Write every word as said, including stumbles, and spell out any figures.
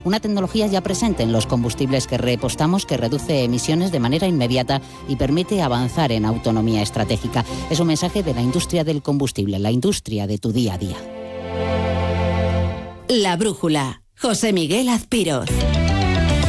Una tecnología ya presente en los combustibles que repostamos que reduce emisiones de manera inmediata y permite avanzar en autonomía estratégica. Es un mensaje de la industria del combustible, la industria de tu día a día. La brújula. José Miguel Azpiroz.